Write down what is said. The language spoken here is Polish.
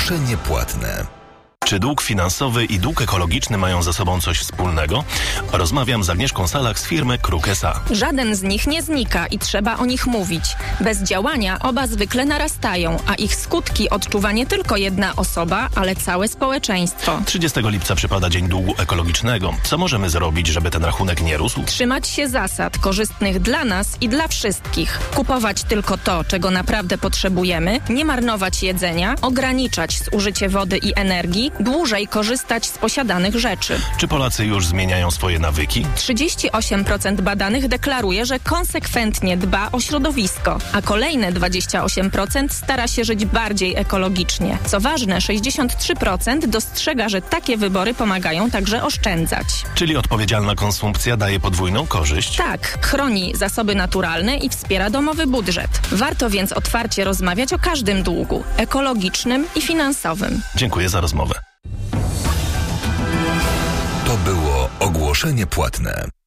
Ogłoszenie płatne. Czy dług finansowy i dług ekologiczny mają ze sobą coś wspólnego? Rozmawiam z Agnieszką Salach z firmy Kruk S.A. Żaden z nich nie znika i trzeba o nich mówić. Bez działania oba zwykle narastają, a ich skutki odczuwa nie tylko jedna osoba, ale całe społeczeństwo. 30 lipca przypada Dzień Długu Ekologicznego. Co możemy zrobić, żeby ten rachunek nie rósł? Trzymać się zasad korzystnych dla nas i dla wszystkich. Kupować tylko to, czego naprawdę potrzebujemy, nie marnować jedzenia, ograniczać zużycie wody i energii, dłużej korzystać z posiadanych rzeczy. Czy Polacy już zmieniają swoje nawyki? 38% badanych deklaruje, że konsekwentnie dba o środowisko, a kolejne 28% stara się żyć bardziej ekologicznie. Co ważne, 63% dostrzega, że takie wybory pomagają także oszczędzać. Czyli odpowiedzialna konsumpcja daje podwójną korzyść? Tak, chroni zasoby naturalne i wspiera domowy budżet. Warto więc otwarcie rozmawiać o każdym długu, ekologicznym i finansowym. Dziękuję za rozmowę. To było ogłoszenie płatne.